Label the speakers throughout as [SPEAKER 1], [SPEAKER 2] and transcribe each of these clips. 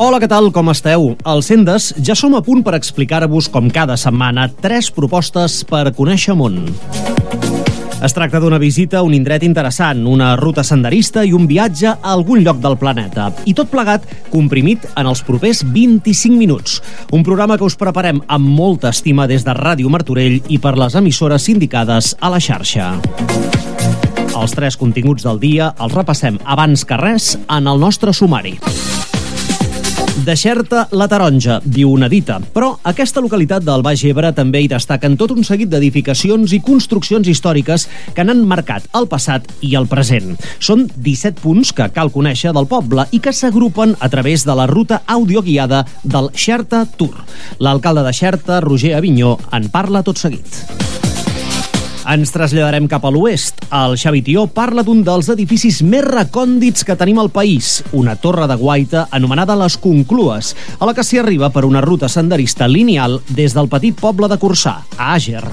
[SPEAKER 1] Hola, què tal? Com esteu? Al Sendes ja som a punt per explicar-vos, com cada setmana, 3 propostes per conèixer món. Es tracta d'una visita a un indret interessant, una ruta senderista i un viatge a algun lloc del planeta. I tot plegat comprimit en els propers 25 minuts. Un programa que us preparem amb molta estima des de Ràdio Martorell i per les emissores sindicades a la xarxa. Els 3 continguts del dia els repassem abans que res en el nostre sumari. De Xerta, la Taronja, diu una dita, però aquesta localitat del Baix Ebre també hi destaquen tot un seguit d'edificacions i construccions històriques que n'han marcat el passat i el present. Són 17 punts que cal conèixer del poble i que s'agrupen a través de la ruta audioguiada del Xerta Tour. L'alcalde de Xerta, Roger Avinyó, en parla tot seguit. Ens traslladarem cap a l'oest. El Xavi Tió parla d'un dels edificis més recòndits que tenim al país, una torre de guaita anomenada Les Conclues, a la que s'hi arriba per una ruta senderista lineal des del petit poble de Corçà, a Àger.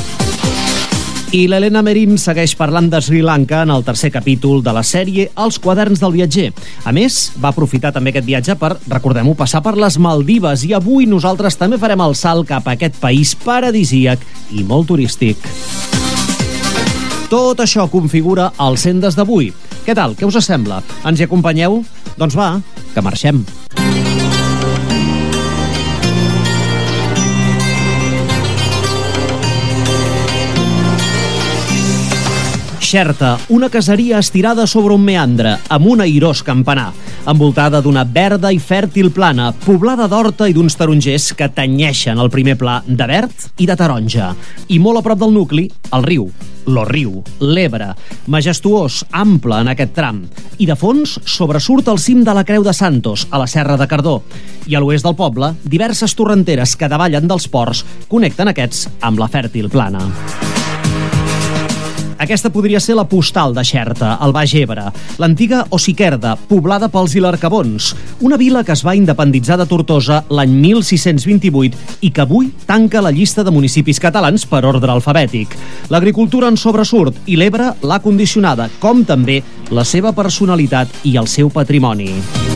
[SPEAKER 1] I l'Helena Merín segueix parlant de Sri Lanka en el 3è capítol de la sèrie Els quaderns del viatger. A més, va aprofitar també aquest viatge per, recordem-ho, passar per les Maldives, i avui nosaltres també farem el salt cap a aquest país paradisíac i molt turístic. Tot això configura el Sendes d'avui. Què tal? Què us sembla? Ens hi acompanyeu? Doncs va, que marxem. Xerta, una caseria estirada sobre un meandre, amb un airós campanar, envoltada d'una verda i fèrtil plana, poblada d'horta i d'uns tarongers que tenyeixen el primer pla de verd i de taronja. I molt a prop del nucli, el riu, l'Orriu, l'Ebre, majestuós, ample en aquest tram. I de fons sobresurt el cim de la Creu de Santos, a la Serra de Cardó. I a l'oest del poble, diverses torrenteres que davallen dels ports connecten aquests amb la fèrtil plana. Aquesta podria ser la postal de Xerta, al Baix Ebre, l'antiga Osiquerda, poblada pels ilercabons, una vila que es va independitzar de Tortosa l'any 1628 i que avui tanca la llista de municipis catalans per ordre alfabètic. L'agricultura en sobresurt i l'Ebre l'ha condicionada, com també la seva personalitat i el seu patrimoni.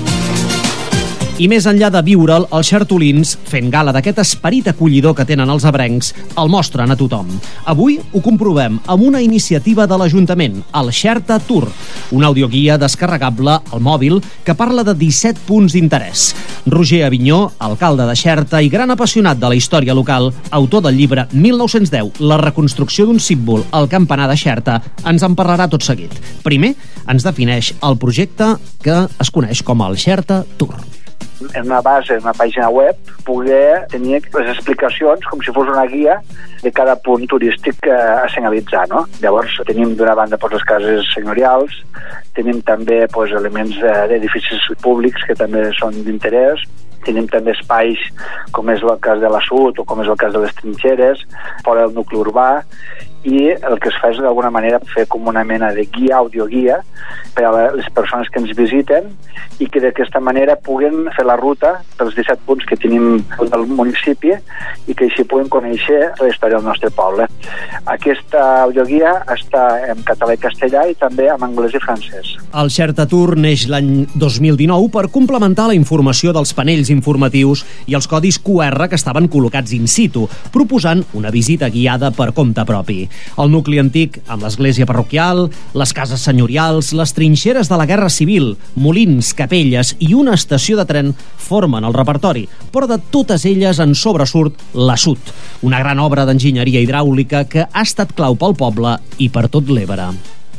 [SPEAKER 1] I més enllà de viure'l, els xertolins, fent gala d'aquest esperit acollidor que tenen els ebrencs, el mostren a tothom. Avui ho comprovem amb una iniciativa de l'Ajuntament, el Xerta Tour, una audioguia descarregable al mòbil que parla de 17 punts d'interès. Roger Avinyó, alcalde de Xerta i gran apassionat de la història local, autor del llibre 1910, La reconstrucció d'un símbol al campanar de Xerta, ens en parlarà tot seguit. Primer, ens defineix el projecte que es coneix com el Xerta Tour.
[SPEAKER 2] En una base, en una pàgina web, poder tenir les explicacions com si fos una guia de cada punt turístic a senyalitzar, no? Llavors tenim d'una banda les cases senyorials, tenim també elements d'edificis públics que també són d'interès, tenim també espais com és el cas de la Sud o com és el cas de les Trinxeres, fora del nucli urbà, i el que es fa és d'alguna manera fer com una mena de guia, audioguia, per a les persones que ens visiten i que d'aquesta manera puguen fer la ruta pels 17 punts que tenim del municipi i que així puguen conèixer la història del nostre poble. Aquesta audioguia està en català i castellà i també en anglès i francès.
[SPEAKER 1] El Xerta Tour neix l'any 2019 per complementar la informació dels panells informatius i els codis QR que estaven col·locats in situ, proposant una visita guiada per compte propi. El nucli antic, amb l'església parroquial, les cases senyorials, les trinxeres de la Guerra Civil, molins, capelles i una estació de tren formen el repertori, però de totes elles en sobresurt la Sud, una gran obra d'enginyeria hidràulica que ha estat clau pel poble i per tot l'Ebre.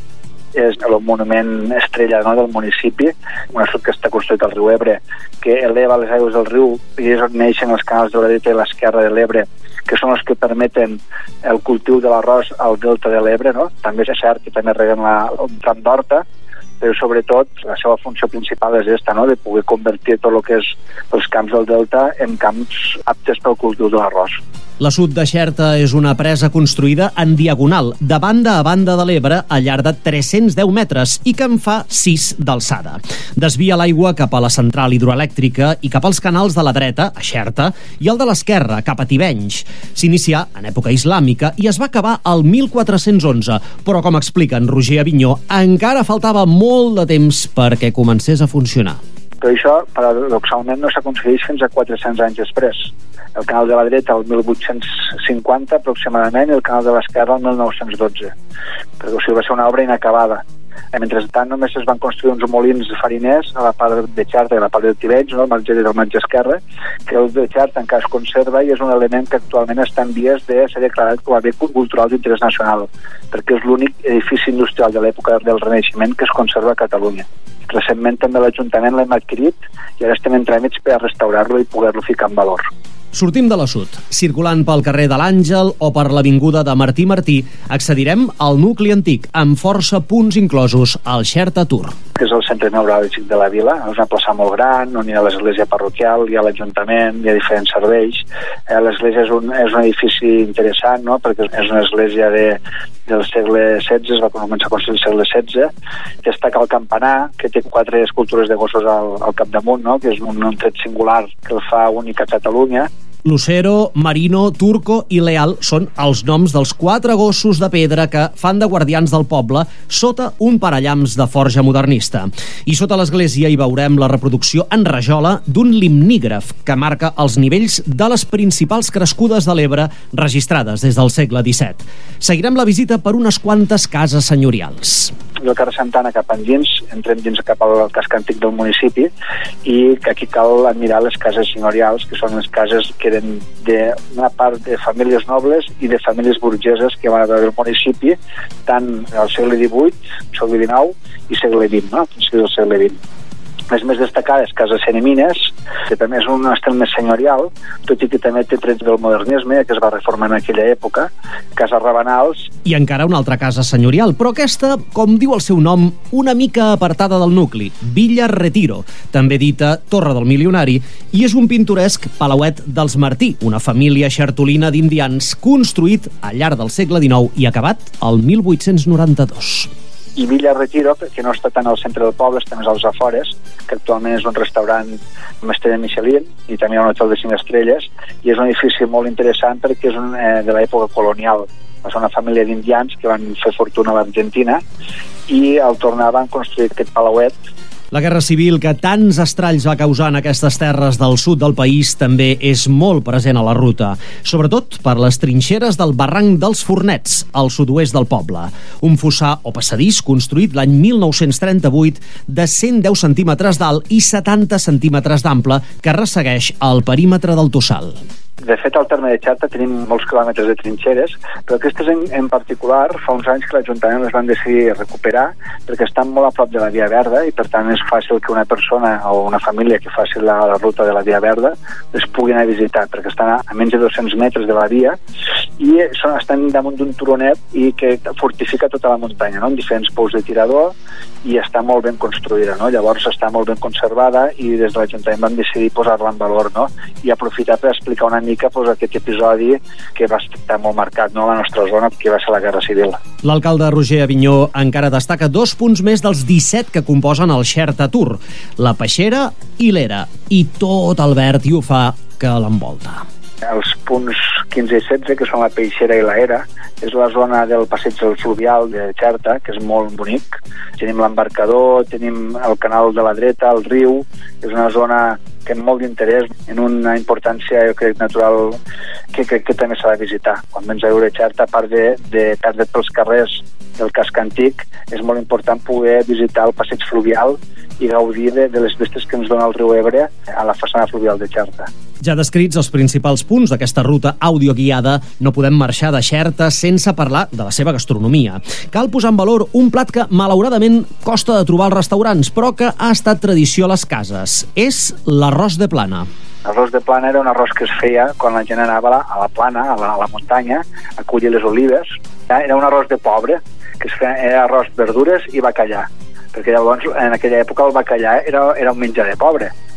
[SPEAKER 2] És el monument estrella, no?, del municipi, un assut que està construït al riu Ebre, que eleva les aigües del riu i és on neixen els canals de la dreta i l'esquerra de l'Ebre, que són els que permeten el cultiu de l'arròs al delta de l'Ebre, no? També és cert que també reguen un tram d'horta, però sobretot la seva funció principal és aquesta, no?, de poder convertir tot el que és els camps del delta en camps aptes pel cultiu de l'arròs.
[SPEAKER 1] La Sud de Xerta és una presa construïda en diagonal, de banda a banda de l'Ebre, al llarg de 310 metres i que en fa 6 d'alçada. Desvia l'aigua cap a la central hidroelèctrica i cap als canals de la dreta, a Xerta, i el de l'esquerra, cap a Tivenys. S'inicià en època islàmica i es va acabar al 1411, però, com explica en Roger Avinyó, encara faltava molt de temps perquè comencés a funcionar.
[SPEAKER 2] Però això, paradoxalment, no s'aconsegueix fins a 400 anys després. El canal de la dreta el 1850 aproximadament i el canal de l'esquerra el 1912, perquè o sigui, va ser una obra inacabada. Mentrestant només es van construir uns molins fariners a la part de Xerta i a la part del Tibeig, no? Al marge del marge esquerre, que el de Xerta encara es conserva i és un element que actualment està en vies de ser declarat com a bé cultural d'interès nacional, perquè és l'únic edifici industrial de l'època del Renaixement que es conserva a Catalunya. Recentment també l'Ajuntament l'hem adquirit i ara estem en tràmits per a restaurar-lo i poder-lo ficar en valor.
[SPEAKER 1] Sortim de l'assut. Circulant pel carrer de l'Àngel o per l'avinguda de Martí Martí, accedirem al nucli antic, amb força punts inclosos al Xerta Tour.
[SPEAKER 2] Que és el centre neuràlgic de la vila, és una plaça molt gran, on hi ha l'església parroquial, hi ha l'Ajuntament, hi ha diferents serveis. L'església és un edifici interessant, no? Perquè és una església del segle XVI, es va començar a construir el segle XVI. Destaca el campanar, que té 4 escultures de gossos al capdamunt, no? Que és un tret singular que el fa únic a Catalunya.
[SPEAKER 1] Lucero, Marino, Turco i Leal són els noms dels 4 gossos de pedra que fan de guardians del poble sota un parallamps de forja modernista. I sota l'església hi veurem la reproducció en rajola d'un limnígraf que marca els nivells de les principals crescudes de l'Ebre registrades des del segle XVII. Seguirem la visita per unes quantes cases senyorials.
[SPEAKER 2] Del carrer Santana cap endins, entrem dins cap al casc antic del municipi i aquí cal admirar les cases senyorials, que són les cases que eren d'una part de famílies nobles i de famílies burgeses que van haver al municipi tant al segle XVIII, segle XIX i segle XX, no? Principis del segle XX. Les més destacades, Casa Senemines, que també és un estil més senyorial, tot i que també té trets del modernisme, que es va reformar en aquella època, Casa Rabanals.
[SPEAKER 1] I encara una altra casa senyorial, però aquesta, com diu el seu nom, una mica apartada del nucli, Villa Retiro, també dita Torre del Milionari, i és un pintoresc palauet dels Martí, una família xertolina d'indians construït al llarg del segle XIX i acabat el 1892.
[SPEAKER 2] I Villa Retiro, que no està tant al centre del poble, està més als afores, que actualment és un restaurant amb estrella Michelin i també un hotel de 5 estrelles, i és un edifici molt interessant perquè és de l'època colonial. Va ser una família d'indians que van fer fortuna a l'Argentina i al tornar van construir aquest palauet.
[SPEAKER 1] La guerra civil que tants estralls va causar en aquestes terres del sud del país també és molt present a la ruta, sobretot per les trinxeres del barranc dels Fornets, al sud-oest del poble. Un fossar o passadís construït l'any 1938 de 110 centímetres d'alt i 70 centímetres d'ample que ressegueix el perímetre del Tossal.
[SPEAKER 2] De fet, al terme de Xerta tenim molts quilòmetres de trinxeres, però aquestes en particular fa uns anys que l'Ajuntament les van decidir recuperar perquè estan molt a prop de la Via Verda i per tant és fàcil que una persona o una família que faci la ruta de la Via Verda les pugui anar a visitar, perquè estan a menys de 200 metres de la via i estan damunt d'un turonet i que fortifica tota la muntanya, no? Amb diferents pous de tirador i està molt ben construïda, no? Llavors està molt ben conservada i des de l'Ajuntament van decidir posar-la en valor, no? I aprofitar per explicar una mica aquest episodi que va estar molt marcat, no? A la nostra zona, que va ser la Guerra Civil.
[SPEAKER 1] L'alcalde Roger Avinyó encara destaca 2 punts més dels 17 que composen el Xerta Tour, la Peixera i l'Era, i tot el verd i ufà que l'envolta.
[SPEAKER 2] Els punts 15 i 16, que són la Peixera i l'Era, és la zona del passeig del fluvial de Xerta, que és molt bonic. Tenim l'embarcador, tenim el canal de la dreta, el riu, és una zona que en molt d'interès, en una importància, jo crec, natural, que crec que també s'ha de visitar. Quan vens a veure Xerta, a part de perdre't pels carrers del casc antic, és molt important poder visitar el passeig fluvial i gaudir de les vistes que ens dona el riu Ebre a la façana fluvial de Xerta.
[SPEAKER 1] Ja descrits els principals punts d'aquesta ruta audioguiada, no podem marxar de Xerta sense parlar de la seva gastronomia. Cal posar en valor un plat que, malauradament, costa de trobar als restaurants, però que ha estat tradició a les cases. És l'arròs de plana.
[SPEAKER 2] L'arròs de plana era un arròs que es feia quan la gent anava a la plana, a la muntanya, a collir les olives. Era un arròs de pobre, que es feia arròs, verdures i bacallà, perquè llavors en aquella època el bacallà era un menjar de pobre.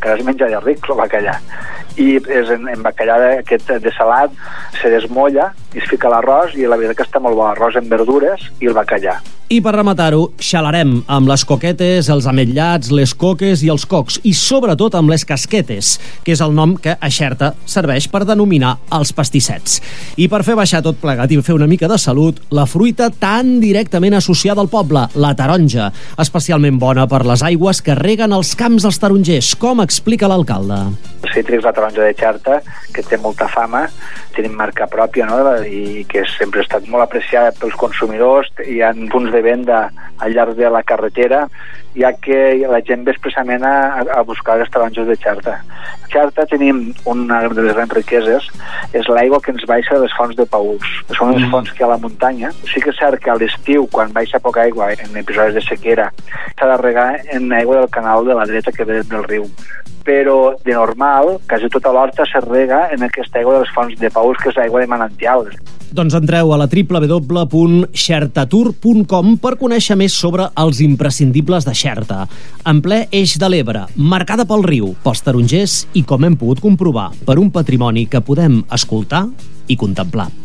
[SPEAKER 2] que es menja de ric, el bacallà. I és en bacallà aquest de salat, se desmolla i es fica l'arròs, i la veritat que està molt bo, arròs amb verdures i el bacallà.
[SPEAKER 1] I per rematar-ho, xalarem amb les coquetes, els ametllats, les coques i els cocs, i sobretot amb les casquetes, que és el nom que a Xerta serveix per denominar els pastissets. I per fer baixar tot plegat i fer una mica de salut, la fruita tan directament associada al poble, la taronja, especialment bona per les aigües que reguen els camps dels tarongers, com explica l'alcalde.
[SPEAKER 2] Els cítrics, la taronja de Xerta, que té molta fama, tenim marca pròpia, no?, i que sempre ha estat molt apreciada pels consumidors. Hi ha punts de venda al llarg de la carretera, ja que la gent ve expressament a buscar les taronges de Xerta. A Xerta tenim una de les grans riqueses, és l'aigua que ens baixa de les fonts de Paüls. Són les fonts que hi ha a la muntanya. Sí que és cert que a l'estiu, quan baixa poca aigua, en episodis de sequera, s'ha de regar en aigua del canal de la dreta que ve del riu. Però de normal, quasi tota l'horta se rega en aquesta aigua de les fonts de Paüls, que és aigua de manantial.
[SPEAKER 1] Doncs entreu a la www.xertatur.com per conèixer més sobre els imprescindibles de Xerta, en ple eix de l'Ebre, marcada pel riu, pels tarongers i, com hem pogut comprovar, per un patrimoni que podem escoltar i contemplar.